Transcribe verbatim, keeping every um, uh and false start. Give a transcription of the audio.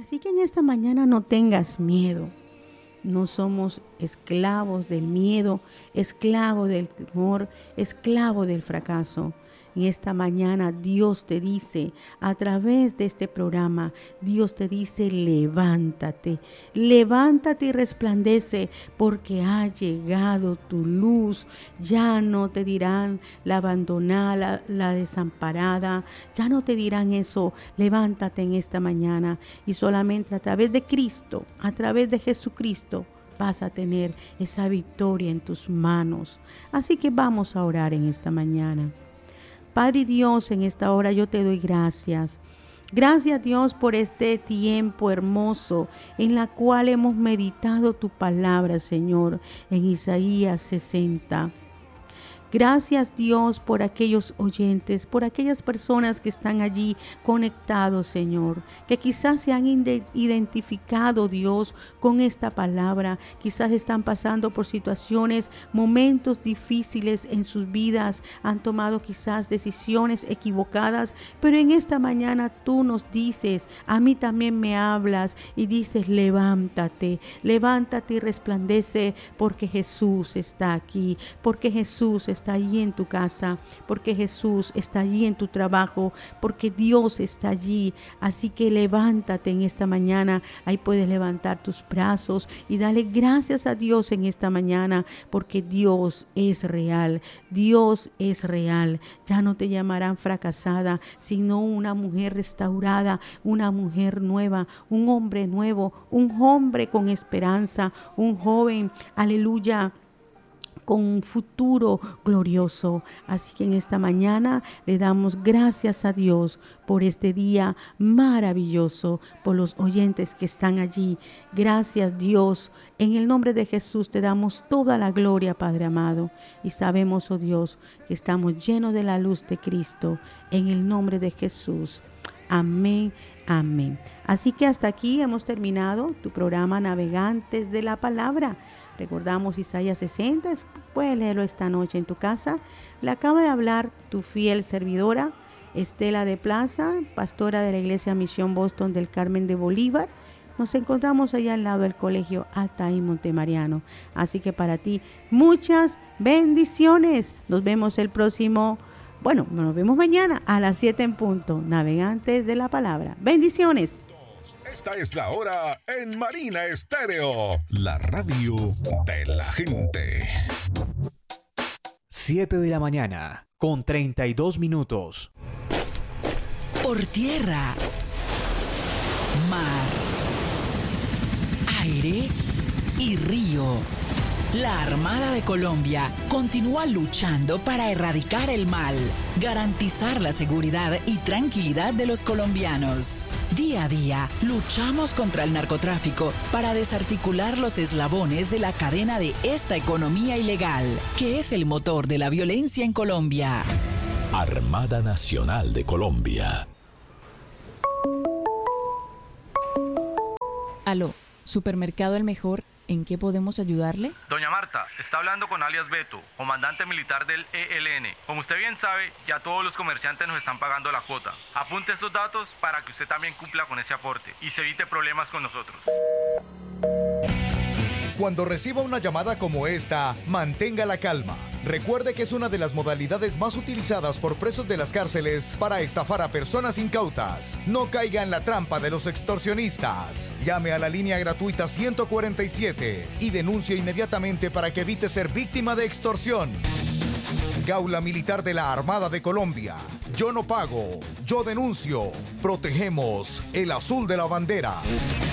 Así que en esta mañana no tengas miedo. No somos esclavos del miedo, esclavos del temor, esclavos del fracaso. Y esta mañana Dios te dice, a través de este programa, Dios te dice, levántate, levántate y resplandece, porque ha llegado tu luz. Ya no te dirán la abandonada, la, la desamparada, ya no te dirán eso. Levántate en esta mañana y solamente a través de Cristo, a través de Jesucristo, vas a tener esa victoria en tus manos. Así que vamos a orar en esta mañana. Padre Dios, en esta hora yo te doy gracias. Gracias Dios por este tiempo hermoso en la cual hemos meditado tu palabra, Señor, en Isaías sesenta. Gracias Dios por aquellos oyentes, por aquellas personas que están allí conectados, Señor, que quizás se han identificado, Dios, con esta palabra. Quizás están pasando por situaciones, momentos difíciles en sus vidas, han tomado quizás decisiones equivocadas, pero en esta mañana tú nos dices, a mí también me hablas y dices, levántate, levántate y resplandece, porque Jesús está aquí, porque Jesús está está allí en tu casa, porque Jesús está allí en tu trabajo, porque Dios está allí. Así que levántate en esta mañana. Ahí puedes levantar tus brazos y dale gracias a Dios en esta mañana, porque Dios es real. Dios es real. Ya no te llamarán fracasada, sino una mujer restaurada, una mujer nueva, un hombre nuevo, un hombre con esperanza, un joven, aleluya, con un futuro glorioso. Así que en esta mañana le damos gracias a Dios por este día maravilloso, por los oyentes que están allí. Gracias Dios, en el nombre de Jesús te damos toda la gloria, Padre amado, y sabemos, oh Dios, que estamos llenos de la luz de Cristo, en el nombre de Jesús. Amén, amén. Así que hasta aquí hemos terminado tu programa Navegantes de la Palabra. Recordamos Isaías sesenta, puedes leerlo esta noche en tu casa. Le acaba de hablar tu fiel servidora, Estela de Plaza, pastora de la Iglesia Misión Boston del Carmen de Bolívar. Nos encontramos allá al lado del Colegio Altair Montemariano. Así que para ti, muchas bendiciones. Nos vemos el próximo, bueno, nos vemos mañana a las siete en punto. Navegantes de la Palabra. Bendiciones. Esta es la hora en Marina Estéreo, la radio de la gente. siete de la mañana, con treinta y dos minutos. Por tierra, mar, aire y río. La Armada de Colombia continúa luchando para erradicar el mal, garantizar la seguridad y tranquilidad de los colombianos. Día a día, luchamos contra el narcotráfico para desarticular los eslabones de la cadena de esta economía ilegal, que es el motor de la violencia en Colombia. Armada Nacional de Colombia. Aló, Supermercado El Mejor. ¿En qué podemos ayudarle? Doña Marta, está hablando con alias Beto, comandante militar del E L N. Como usted bien sabe, ya todos los comerciantes nos están pagando la cuota. Apunte estos datos para que usted también cumpla con ese aporte y se evite problemas con nosotros. Cuando reciba una llamada como esta, mantenga la calma. Recuerde que es una de las modalidades más utilizadas por presos de las cárceles para estafar a personas incautas. No caiga en la trampa de los extorsionistas. Llame a la línea gratuita ciento cuarenta y siete y denuncie inmediatamente para que evite ser víctima de extorsión. Gaula Militar de la Armada de Colombia. Yo no pago, yo denuncio. Protegemos el azul de la bandera.